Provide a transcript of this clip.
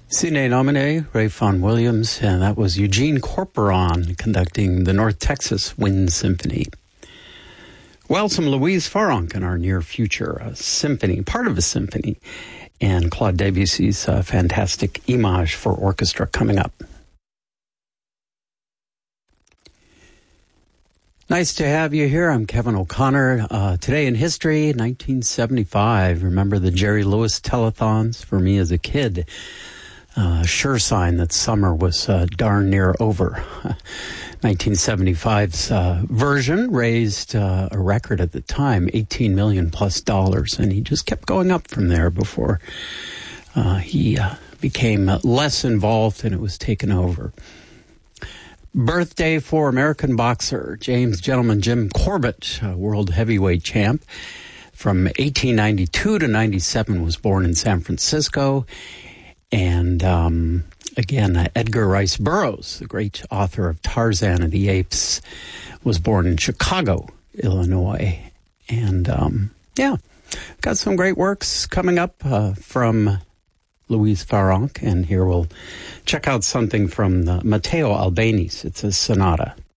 Sine nomine, Ray Vaughan Williams, and that was Eugene Corporon conducting the North Texas Wind Symphony. Well, some Louise Farrenc in our near future, a symphony, part of a symphony, and Claude Debussy's fantastic Image for orchestra coming up. Nice to have you here. I'm Kevin O'Connor. Today in history, 1975. Remember the Jerry Lewis telethons? For me as a kid, sure sign that summer was darn near over. 1975's version raised a record at the time, $18 million plus, and he just kept going up from there before he became less involved and it was taken over. Birthday for American boxer James Gentleman Jim Corbett, world heavyweight champ. From 1892 to 97 was born in San Francisco. And again, Edgar Rice Burroughs, the great author of Tarzan and the Apes, was born in Chicago, Illinois. And got some great works coming up from Louise Farrenc, and here we'll check out something from Matteo Albani's. It's a sonata.